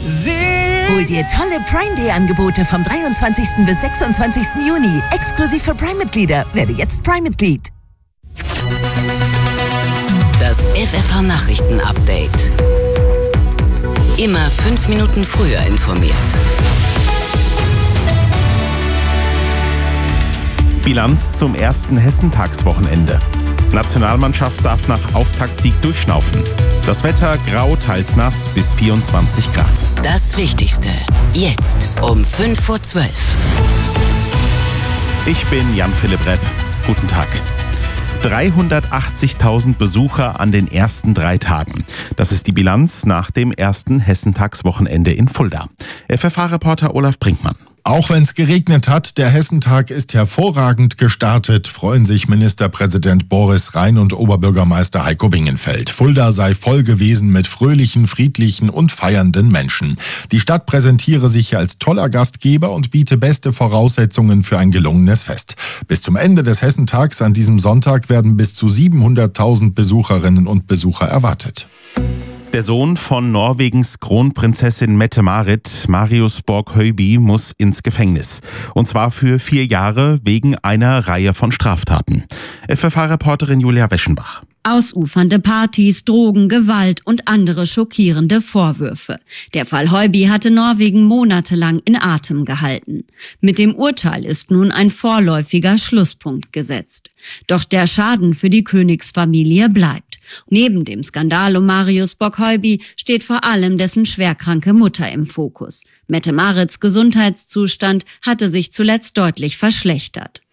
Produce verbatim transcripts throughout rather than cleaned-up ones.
Hol dir tolle Prime Day Angebote vom dreiundzwanzigsten bis sechsundzwanzigsten Juni. Exklusiv für Prime-Mitglieder. Werde jetzt Prime-Mitglied. Das F F H-Nachrichten-Update. Immer fünf Minuten früher informiert. Bilanz zum ersten Hessentagswochenende. Nationalmannschaft darf nach Auftaktsieg durchschnaufen. Das Wetter grau, teils nass bis vierundzwanzig Grad. Das Wichtigste jetzt um fünf vor zwölf. Ich bin Jan-Philipp Repp. Guten Tag. dreihundertachtzigtausend Besucher an den ersten drei Tagen. Das ist die Bilanz nach dem ersten Hessentagswochenende in Fulda. F F H-Reporter Olaf Brinkmann. Auch wenn es geregnet hat, der Hessentag ist hervorragend gestartet, freuen sich Ministerpräsident Boris Rhein und Oberbürgermeister Heiko Wingenfeld. Fulda sei voll gewesen mit fröhlichen, friedlichen und feiernden Menschen. Die Stadt präsentiere sich als toller Gastgeber und biete beste Voraussetzungen für ein gelungenes Fest. Bis zum Ende des Hessentags an diesem Sonntag werden bis zu siebenhunderttausend Besucherinnen und Besucher erwartet. Der Sohn von Norwegens Kronprinzessin Mette-Marit, Marius Borg-Høiby, muss ins Gefängnis. Und zwar für vier Jahre wegen einer Reihe von Straftaten. F F H-Reporterin Julia Weschenbach. Ausufernde Partys, Drogen, Gewalt und andere schockierende Vorwürfe. Der Fall Høiby hatte Norwegen monatelang in Atem gehalten. Mit dem Urteil ist nun ein vorläufiger Schlusspunkt gesetzt. Doch der Schaden für die Königsfamilie bleibt. Neben dem Skandal um Marius Borg-Høiby steht vor allem dessen schwerkranke Mutter im Fokus. Mette-Marits Gesundheitszustand hatte sich zuletzt deutlich verschlechtert.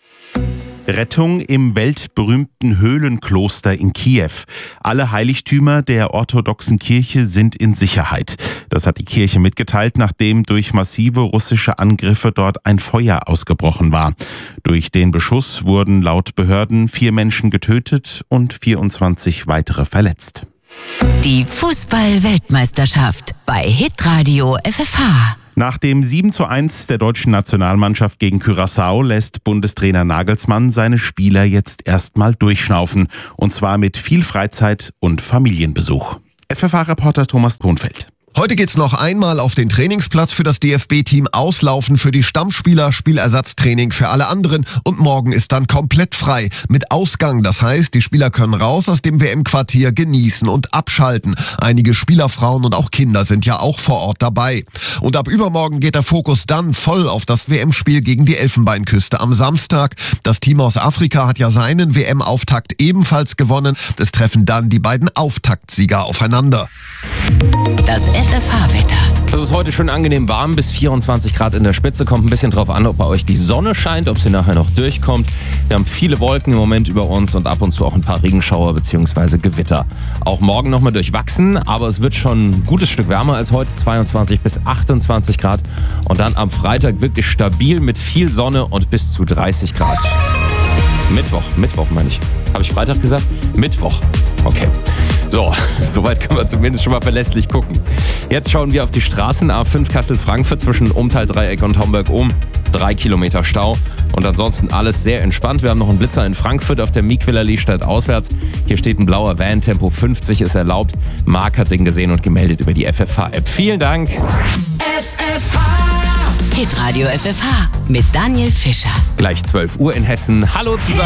Rettung im weltberühmten Höhlenkloster in Kiew. Alle Heiligtümer der orthodoxen Kirche sind in Sicherheit. Das hat die Kirche mitgeteilt, nachdem durch massive russische Angriffe dort ein Feuer ausgebrochen war. Durch den Beschuss wurden laut Behörden vier Menschen getötet und vierundzwanzig weitere verletzt. Die Fußball-Weltmeisterschaft bei Hitradio F F H. Nach dem sieben zu eins der deutschen Nationalmannschaft gegen Curaçao lässt Bundestrainer Nagelsmann seine Spieler jetzt erstmal durchschnaufen. Und zwar mit viel Freizeit und Familienbesuch. F F H-Reporter Thomas Thonfeld. Heute geht's noch einmal auf den Trainingsplatz für das D F B-Team, auslaufen für die Stammspieler, Spielersatztraining für alle anderen und morgen ist dann komplett frei mit Ausgang. Das heißt, die Spieler können raus aus dem W M-Quartier, genießen und abschalten. Einige Spielerfrauen und auch Kinder sind ja auch vor Ort dabei. Und ab übermorgen geht der Fokus dann voll auf das W M-Spiel gegen die Elfenbeinküste am Samstag. Das Team aus Afrika hat ja seinen W M-Auftakt ebenfalls gewonnen. Es treffen dann die beiden Auftaktsieger aufeinander. Das F F H-Wetter. Es ist heute schön angenehm warm, bis vierundzwanzig Grad in der Spitze. Kommt ein bisschen drauf an, ob bei euch die Sonne scheint, ob sie nachher noch durchkommt. Wir haben viele Wolken im Moment über uns und ab und zu auch ein paar Regenschauer bzw. Gewitter. Auch morgen nochmal durchwachsen, aber es wird schon ein gutes Stück wärmer als heute, zweiundzwanzig bis achtundzwanzig Grad. Und dann am Freitag wirklich stabil mit viel Sonne und bis zu dreißig Grad. Mittwoch, Mittwoch meine ich. Habe ich Freitag gesagt? Mittwoch. Okay. So, soweit können wir zumindest schon mal verlässlich gucken. Jetzt schauen wir auf die Straßen. A fünf Kassel-Frankfurt zwischen Umtal-Dreieck und Homberg-Ohm. Drei Kilometer Stau. Und ansonsten alles sehr entspannt. Wir haben noch einen Blitzer in Frankfurt auf der Miqueler Stadt auswärts. Hier steht ein blauer Van. Tempo fünfzig ist erlaubt. Mark hat den gesehen und gemeldet über die F F H-App. Vielen Dank. F F H. Hitradio F F H mit Daniel Fischer. Gleich zwölf Uhr in Hessen. Hallo zusammen.